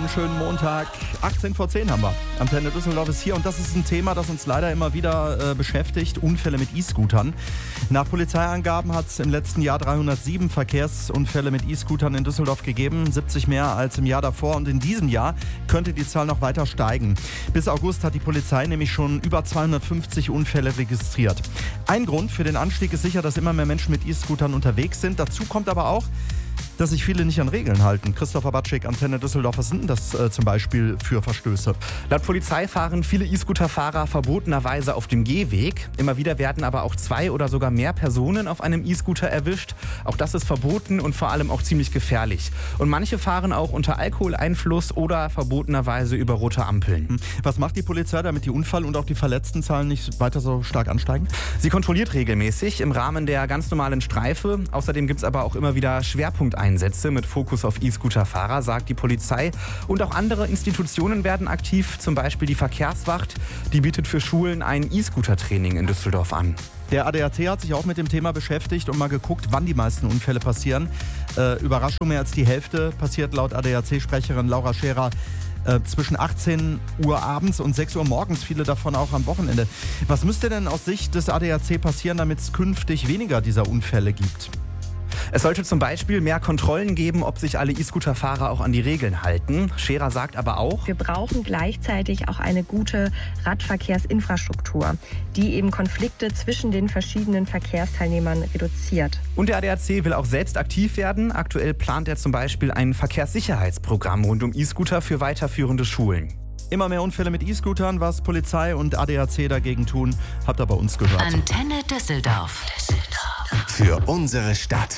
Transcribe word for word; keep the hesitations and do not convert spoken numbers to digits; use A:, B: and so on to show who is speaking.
A: schönen Montag. achtzehn vor zehn haben wir. Antenne Düsseldorf ist hier und das ist ein Thema, das uns leider immer wieder äh, beschäftigt. Unfälle mit E-Scootern. Nach Polizeiangaben hat es im letzten Jahr dreihundertsieben Verkehrsunfälle mit E-Scootern in Düsseldorf gegeben. siebzig mehr als im Jahr davor und in diesem Jahr könnte die Zahl noch weiter steigen. Bis August hat die Polizei nämlich schon über zweihundertfünfzig Unfälle registriert. Ein Grund für den Anstieg ist sicher, dass immer mehr Menschen mit E-Scootern unterwegs sind. Dazu kommt aber auch, dass sich viele nicht an Regeln halten. Christopher Batschik, Antenne Düsseldorf, was sind denn das äh, zum Beispiel für Verstöße?
B: Laut Polizei fahren viele E-Scooter-Fahrer verbotenerweise auf dem Gehweg. Immer wieder werden aber auch zwei oder sogar mehr Personen auf einem E-Scooter erwischt. Auch das ist verboten und vor allem auch ziemlich gefährlich. Und manche fahren auch unter Alkoholeinfluss oder verbotenerweise über rote Ampeln.
A: Was macht die Polizei, damit die Unfall- und auch die Verletztenzahlen nicht weiter so stark ansteigen?
B: Sie kontrolliert regelmäßig im Rahmen der ganz normalen Streife. Außerdem gibt es aber auch immer wieder Schwerpunkteinsätze mit Fokus auf E-Scooter-Fahrer, sagt die Polizei. Und auch andere Institutionen werden aktiv, zum Beispiel die Verkehrswacht. Die bietet für Schulen ein E-Scooter-Training in Düsseldorf an.
A: Der A D A C hat sich auch mit dem Thema beschäftigt und mal geguckt, wann die meisten Unfälle passieren. Äh, Überraschung, mehr als die Hälfte passiert laut A D A C-Sprecherin Laura Scherer äh, zwischen achtzehn Uhr abends und sechs Uhr morgens, viele davon auch am Wochenende. Was müsste denn aus Sicht des A D A C passieren, damit es künftig weniger dieser Unfälle gibt?
B: Es sollte zum Beispiel mehr Kontrollen geben, ob sich alle E-Scooter-Fahrer auch an die Regeln halten. Scherer sagt aber auch,
C: wir brauchen gleichzeitig auch eine gute Radverkehrsinfrastruktur, die eben Konflikte zwischen den verschiedenen Verkehrsteilnehmern reduziert.
B: Und der A D A C will auch selbst aktiv werden. Aktuell plant er zum Beispiel ein Verkehrssicherheitsprogramm rund um E-Scooter für weiterführende Schulen.
A: Immer mehr Unfälle mit E-Scootern, was Polizei und A D A C dagegen tun, habt ihr bei uns gehört.
D: Antenne Düsseldorf.
E: Für unsere Stadt.